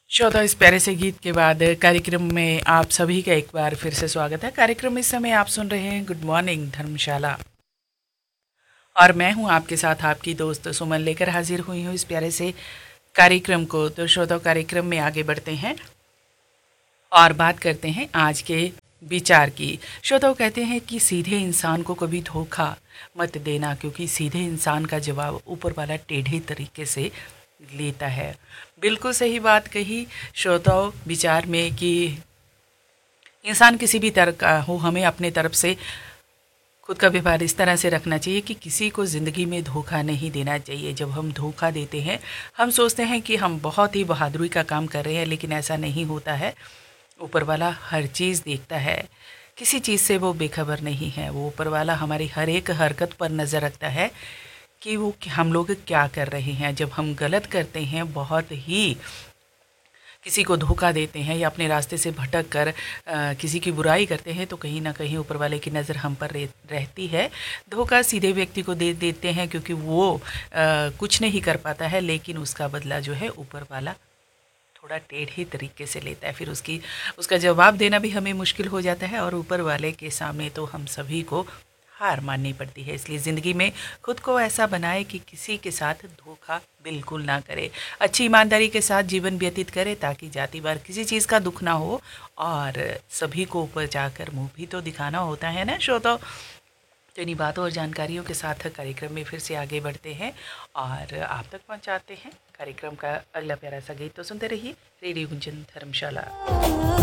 श्रोता, इस प्यारे से गीत के बाद कार्यक्रम में आप सभी का एक बार फिर से स्वागत है। कार्यक्रम इस समय आप सुन रहे हैं गुड मॉर्निंग धर्मशाला, और मैं हूं आपके साथ आपकी दोस्त सुमन लेकर हाजिर हुई हूं इस प्यारे से कार्यक्रम को। तो श्रोता, कार्यक्रम में आगे बढ़ते हैं और बात करते हैं आज के विचार की। श्रोता, कहते हैं कि सीधे इंसान को कभी धोखा मत देना, क्योंकि सीधे इंसान का जवाब ऊपर वाला टेढ़े तरीके से लेता है। बिल्कुल सही बात कही श्रोताओं विचार में कि इंसान किसी भी तरह का हो, हमें अपने तरफ से खुद का व्यवहार इस तरह से रखना चाहिए कि किसी को ज़िंदगी में धोखा नहीं देना चाहिए। जब हम धोखा देते हैं, हम सोचते हैं कि हम बहुत ही बहादुरी का काम कर रहे हैं, लेकिन ऐसा नहीं होता है। ऊपर वाला हर चीज़ देखता है, किसी चीज़ से वो बेखबर नहीं है। वो ऊपर वाला हमारी हर एक हरकत पर नज़र रखता है कि वो हम लोग क्या कर रहे हैं। जब हम गलत करते हैं, बहुत ही किसी को धोखा देते हैं या अपने रास्ते से भटक कर किसी की बुराई करते हैं, तो कहीं ना कहीं ऊपर वाले की नज़र हम पर रहती है। धोखा सीधे व्यक्ति को दे देते हैं क्योंकि वो कुछ नहीं कर पाता है, लेकिन उसका बदला जो है ऊपर वाला थोड़ा टेढ़े तरीके से लेता है। फिर उसका जवाब देना भी हमें मुश्किल हो जाता है, और ऊपर वाले के सामने तो हम सभी को हार माननी पड़ती है। इसलिए ज़िंदगी में खुद को ऐसा बनाए कि किसी के साथ धोखा बिल्कुल ना करे, अच्छी ईमानदारी के साथ जीवन व्यतीत करे, ताकि जाति बार किसी चीज़ का दुख ना हो। और सभी को ऊपर जाकर मुंह भी तो दिखाना होता है ना श्रोता। तो इन्हीं बातों और जानकारियों के साथ कार्यक्रम में फिर से आगे बढ़ते हैं और आप तक पहुंचाते हैं कार्यक्रम का अगला प्यारा सा गीत। तो सुनते रहिए रेडियो गुंजन धर्मशाला।